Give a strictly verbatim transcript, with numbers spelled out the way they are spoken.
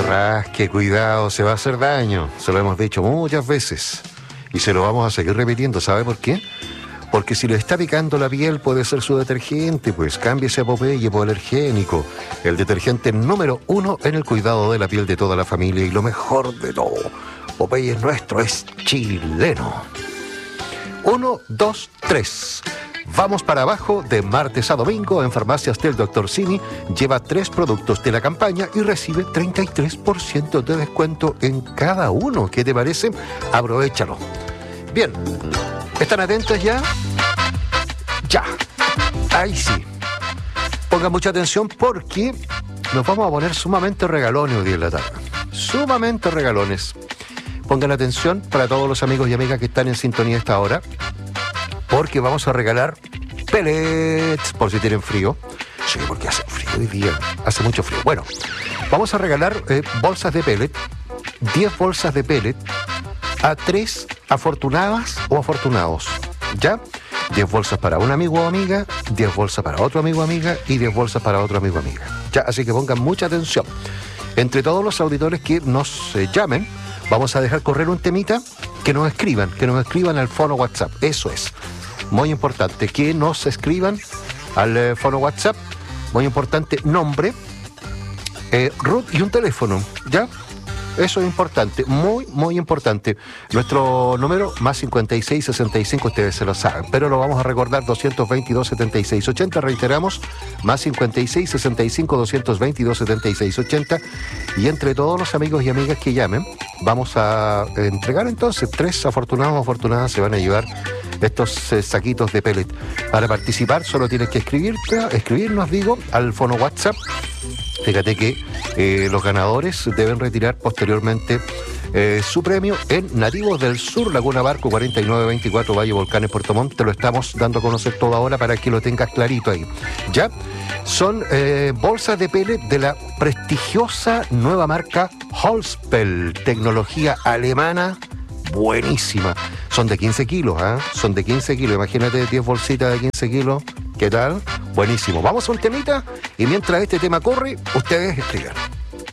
rasque, cuidado, se va a hacer daño. Se lo hemos dicho muchas veces. Y se lo vamos a seguir repitiendo. ¿Sabe por qué? Porque si le está picando la piel puede ser su detergente, pues cámbiese a Popeye hipoalergénico, el detergente número uno en el cuidado de la piel de toda la familia y lo mejor de todo, Popeye es nuestro, es chileno. Uno, dos, tres. Vamos para abajo de martes a domingo en Farmacias del doctor Simi. Lleva tres productos de la campaña y recibe treinta y tres por ciento de descuento en cada uno. ¿Qué te parece? Aprovechalo. Bien. ¿Están atentos ya? Ya. Ahí sí. Pongan mucha atención porque nos vamos a poner sumamente regalones hoy día en la tarde. Sumamente regalones. Pongan atención para todos los amigos y amigas que están en sintonía a esta hora, porque vamos a regalar pellets por si tienen frío. Sí, porque hace frío hoy día. Hace mucho frío. Bueno, vamos a regalar eh, bolsas de pellet, diez bolsas de pellet a tres afortunadas o afortunados, ¿ya? diez bolsas para un amigo o amiga, diez bolsas para otro amigo o amiga y diez bolsas para otro amigo o amiga, ¿ya? Así que pongan mucha atención. Entre todos los auditores que nos eh, llamen, vamos a dejar correr un temita, que nos escriban, que nos escriban al fono WhatsApp, eso es, muy importante, que nos escriban al eh, fono WhatsApp, muy importante, nombre, eh, root y un teléfono, ¿ya? Eso es importante, muy, muy importante. Nuestro número, más cincuenta y seis, sesenta y cinco, ustedes se lo saben, pero lo vamos a recordar, doscientos veintidós, setenta y seis, ochenta, reiteramos, más cincuenta y seis, sesenta y cinco, doscientos veintidós, setenta y seis, ochenta, y entre todos los amigos y amigas que llamen, vamos a entregar entonces, tres afortunados o afortunadas se van a llevar estos eh, saquitos de pellet. Para participar solo tienes que escribir, escribirnos, digo, al fono WhatsApp. Fíjate que eh, los ganadores deben retirar posteriormente eh, su premio en Nativos del Sur, Laguna Barco, cuarenta y nueve veinticuatro, Valle Volcanes, Puerto Montt. Te lo estamos dando a conocer toda hora para que lo tengas clarito ahí. ¿Ya? Son eh, bolsas de pellet de la prestigiosa nueva marca Holzpel, tecnología alemana buenísima. Son de quince kilos, ¿eh? Son de quince kilos. Imagínate diez bolsitas de quince kilos. ¿Qué tal? Buenísimo. Vamos a un temita y mientras este tema corre, ustedes escriban.